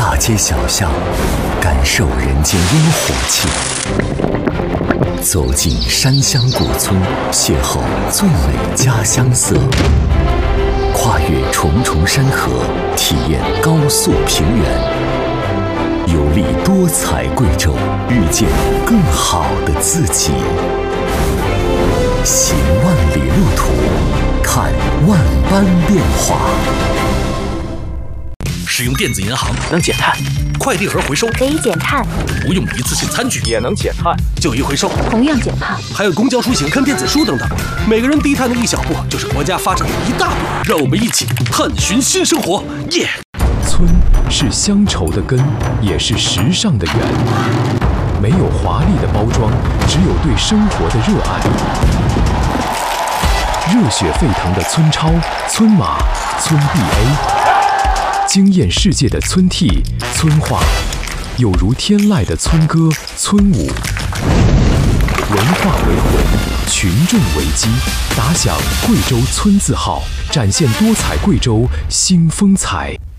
大街小巷，感受人间烟火气；走进山乡古村，邂逅最美家乡色；跨越重重山河，体验高速平原。游历多彩贵州，遇见更好的自己。行万里路途，看万般变化。 使用电子银行能减碳， 快递盒回收可以减碳， 不用一次性餐具也能减碳， 旧衣回收同样减碳， 还有公交出行看电子书等等，每个人低碳的一小步，就是国家发展的一大步。让我们一起探寻新生活，耶！ 村是乡愁的根，也是时尚的源。没有华丽的包装，只有对生活的热爱。热血沸腾的村超、村马、村 BA， 惊艳世界的村 T、村话，有如天籁的村歌、村舞。文化为魂，群众为基，打响贵州村字号，展现多彩贵州新风采。